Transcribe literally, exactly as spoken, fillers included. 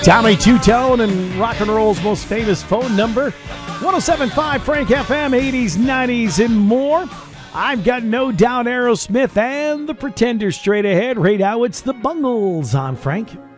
Tommy Two-Tone and rock and roll's most famous phone number. one oh seven point five Frank F M, eighties, nineties, and more. I've got No Doubt Aerosmith and The Pretenders straight ahead. Right now, it's the Bungles on Frank.